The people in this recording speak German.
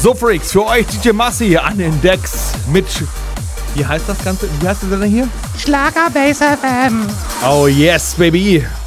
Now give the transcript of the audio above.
So Freaks, für euch DJ Massi an den Decks mit, wie heißt das Ganze? Wie heißt das denn hier? Schlager Bass FM. Oh yes, baby.